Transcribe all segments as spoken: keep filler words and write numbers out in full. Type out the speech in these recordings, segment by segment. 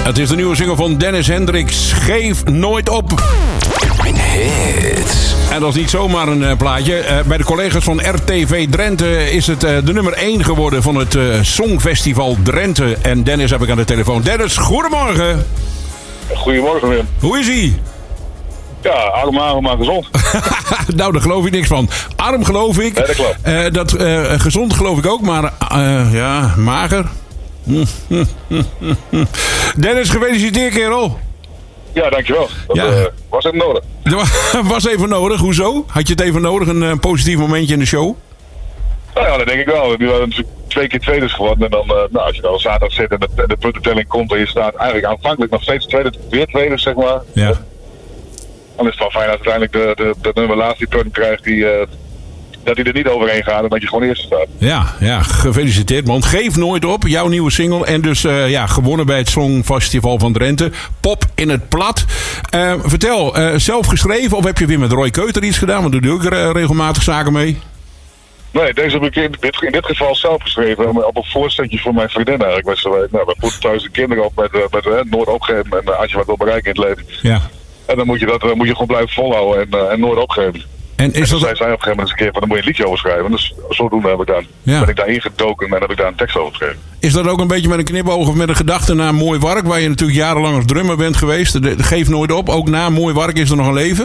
Het is de nieuwe single van Dennis Hendricks. Geef nooit op. Hits. En dat is niet zomaar een uh, plaatje. Uh, bij de collega's van R T V Drenthe is het uh, de nummer één geworden van het uh, Songfestival Drenthe. En Dennis heb ik aan de telefoon. Dennis, goedemorgen. Goedemorgen, Wim. Hoe is hij? Ja, arm, arm, maar gezond. Nou, daar geloof ik niks van. Arm geloof ik. Ja, dat klopt. Uh, dat, uh, gezond geloof ik ook, maar uh, ja, mager. Dennis, gefeliciteerd, kerel. Ja, dankjewel. Dat Ja. uh, was even nodig. Dat was even nodig. Hoezo? Had je het even nodig, een uh, positief momentje in de show? Nou ja, dat denk ik wel. Nu hadden we natuurlijk twee keer tweede geworden. En dan, uh, nou, als je dan zaterdag zit en de, de puntentelling komt en je staat eigenlijk aanvankelijk nog steeds tweede, weer tweede, zeg maar. Ja. Dan is het wel fijn als uiteindelijk de, de, de nummer laatst die punt krijgt, die, uh, dat hij er niet overheen gaat en dat je gewoon eerste staat. Ja, ja, gefeliciteerd man. Geef nooit op, jouw nieuwe single. En dus uh, ja, gewonnen bij het Songfestival van Drenthe. Pop in het plat. Uh, vertel, uh, zelf geschreven of heb je weer met Roy Keuter iets gedaan? Want doe je ook uh, regelmatig zaken mee? Nee, deze heb ik in dit, in dit geval zelf geschreven. Op een voorzetje voor mijn vriendin eigenlijk. We, nou, we voeden thuis de kinderen op met, met uh, nooit opgeven. En uh, als je wat wil bereiken in het leven. Ja. En dan moet je dat uh, moet je gewoon blijven volhouden en, uh, en nooit opgeven. En is En toen dat... zei zij op een gegeven moment eens een keer van, dan moet je een liedje over schrijven. Dus zodoende heb ik daar, Ja. ben ik daar ingedoken en heb ik daar een tekst over geschreven. Is dat ook een beetje met een knipoog of met een gedachte naar Mooi Wark, waar je natuurlijk jarenlang als drummer bent geweest? De, de, geef nooit op, ook na Mooi Wark is er nog een leven?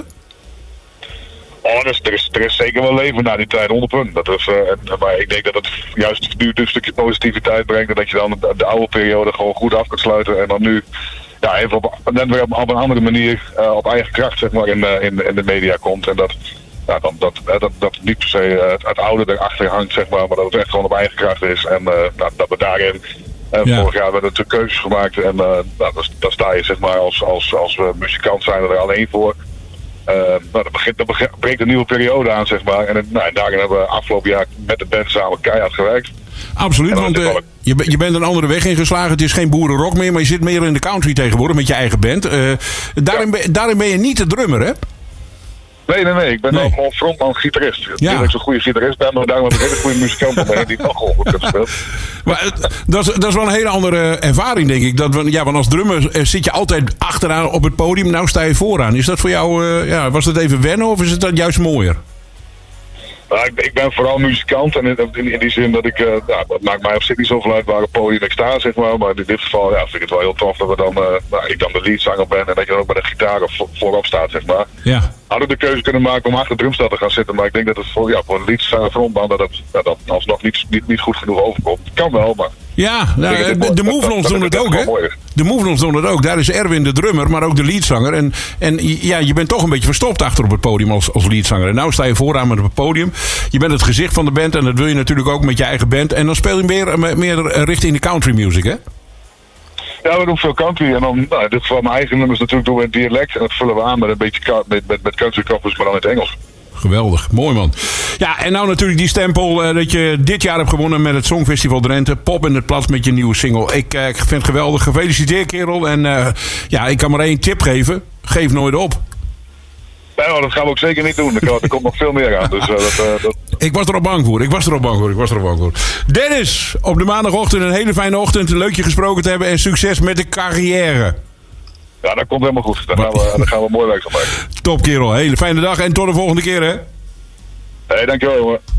Oh, dus er, is, er is zeker wel leven na die tijd, honderd punt. Dat is, uh, en, maar ik denk dat het juist nu een stukje positiviteit brengt. En dat je dan de, de oude periode gewoon goed af kunt sluiten. En dan nu ja, even op, net weer op, op een andere manier uh, op eigen kracht zeg maar, in, uh, in, in de media komt. En dat, ja, dan, dat, uh, dat, dat niet per se uh, het, het oude erachter hangt, zeg maar, maar dat het echt gewoon op eigen kracht is. En uh, nou, dat we daarin... Uh, Ja. Vorig jaar hebben we natuurlijk keuzes gemaakt. En uh, nou, daar sta je zeg maar als, als, als uh, muzikant zijn we er alleen voor. Uh, nou, dat, begint, dat begint, breekt een nieuwe periode aan, zeg maar. En, nou, en daarin hebben we afgelopen jaar met de band samen keihard gewerkt. Absoluut, En dan want is het uh, wel- je, be- je bent een andere weg ingeslagen. Het is geen boerenrock meer, maar je zit meer in de country tegenwoordig met je eigen band. Uh, daarin, ben, daarin ben je niet de drummer, hè? Nee, nee, nee. Ik ben Nee. ook gewoon frontman-gitarist. Ik Ja. denk dat ik zo'n goede gitarist ben, maar daarom heb ik een hele goede muzikant om me heen die nog gewoon goed kan spelen. Maar het- dat, is, dat is wel een hele andere ervaring, denk ik. Dat, we- ja, want als drummer eh, zit je altijd achteraan op het podium. Nou sta je vooraan. Is dat voor jou, uh, ja, was dat even wennen of is het dat juist mooier? Nou, ik, ik ben vooral muzikant en in, in, in die zin dat ik, uh, ja, dat maakt mij op zich niet zoveel uit waar het podium ik sta, zeg maar. Maar in dit geval ja, vind ik het wel heel tof dat we dan, uh, nou, ik dan de leadzanger ben en dat je dan ook bij de gitaar vo- voorop staat, zeg maar. Ja. Hadden de keuze kunnen maken om achter de drumstel te gaan zitten, maar ik denk dat het voor, ja, voor een leadzanger frontman dat het ja, dat alsnog niet, niet, niet goed genoeg overkomt. Kan wel, maar... Ja, nou, Ik denk de, dat- de dat- Movelons dat- doen dat het ook, wel hè? mooi is. De Movelons doen het ook. Daar is Erwin de drummer, maar ook de leadzanger. En, en ja, je bent toch een beetje verstopt achter op het podium als, als leadzanger. En nou sta je vooraan met op het podium. Je bent het gezicht van de band en dat wil je natuurlijk ook met je eigen band. En dan speel je meer, meer richting de country music, hè? Ja, we doen veel country en dan, nou, in dit geval mijn eigen nummers natuurlijk doen we in dialect en dat vullen we aan met een beetje ka- met, met, met country covers, maar dan in het Engels. Geweldig, mooi man. Ja, en nou natuurlijk die stempel uh, dat je dit jaar hebt gewonnen met het Songfestival Drenthe. Pop in het plat met je nieuwe single. Ik, uh, ik vind het geweldig. Gefeliciteerd, kerel. En uh, ja, ik kan maar één tip geven. Geef nooit op. Nou, dat gaan we ook zeker niet doen. Er, er komt nog veel meer aan. Dus, uh, dat, uh, dat... Ik was er al bang voor. Ik was er al bang voor. Ik was er al bang voor. Dennis, op de maandagochtend een hele fijne ochtend. Leuk je gesproken te hebben en succes met de carrière. Ja, dat komt helemaal goed. Daar gaan we, daar gaan we mooi werk van maken. Top, kerel. Hele fijne dag en tot de volgende keer, hè. Hé, hey, dankjewel, jongen.